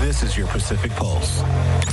This is your Pacific Pulse.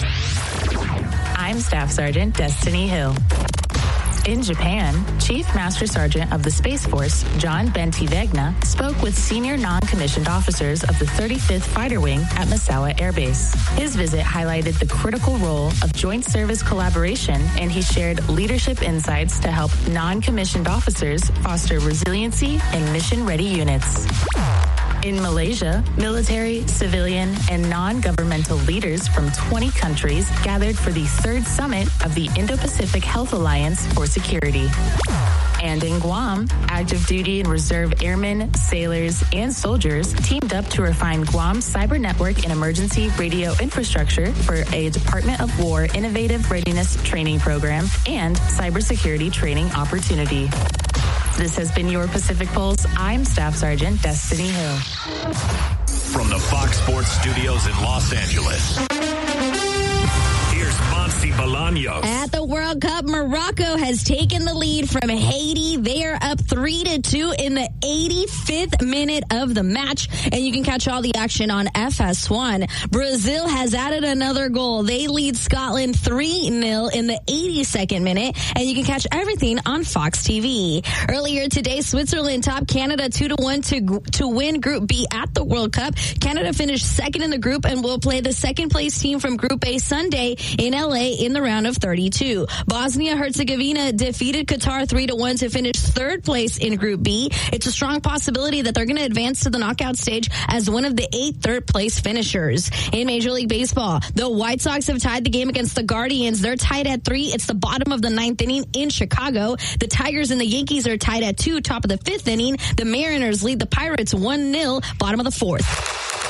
I'm Staff Sergeant Destiny Hill. In Japan, Chief Master Sergeant of the Space Force, John Bentivegna, spoke with senior non-commissioned officers of the 35th Fighter Wing at Misawa Air Base. His visit highlighted the critical role of joint service collaboration, and he shared leadership insights to help non-commissioned officers foster resiliency in mission-ready units. In Malaysia, military, civilian, and non-governmental leaders from 20 countries gathered for the third summit of the Indo-Pacific Health Alliance for Security. And in Guam, active duty and reserve airmen, sailors, and soldiers teamed up to refine Guam's cyber network and emergency radio infrastructure for a Department of War Innovative Readiness Training Program and cybersecurity training opportunity. This has been your Pacific Pulse. I'm Staff Sergeant Destiny Hill. From the Fox Sports Studios in Los Angeles, here's Monty Bolaños. At the World Cup, Morocco has taken the lead from Haiti. They are up 3-2 in the 85th minute of the match, and you can catch all the action on FS1. Brazil has added another goal. They lead Scotland 3-0 in the 82nd minute, and you can catch everything on Fox TV. Earlier today, Switzerland topped Canada 2-1 to win Group B at the World Cup. Canada finished second in the group and will play the second place team from Group A Sunday in LA in the round of 32. Bosnia-Herzegovina defeated Qatar 3-1 to finish third place in Group B. It's a strong possibility that they're going to advance to the knockout stage as one of the 8 third-place finishers. In Major League Baseball, the White Sox have tied the game against the Guardians. They're tied at 3. It's the bottom of the 9th inning in Chicago. The Tigers and the Yankees are tied at 2, top of the 5th inning. The Mariners lead the Pirates 1-0, bottom of the 4th.